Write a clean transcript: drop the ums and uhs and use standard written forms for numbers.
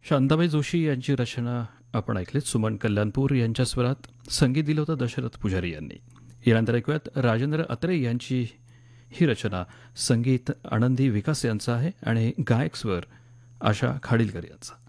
शांताबाई जोशी यांची रचना आपण ऐकलीत. सुमन कल्याणपूर यांच्या स्वरात संगीत दिलं होतं दशरथ पुजारी यांनी. यानंतर ऐकूयात राजेंद्र अत्रे यांची ही रचना. संगीत आनंदी विकास यांचं आहे आणि गायक स्वर आशा खाडीलकर यांचा.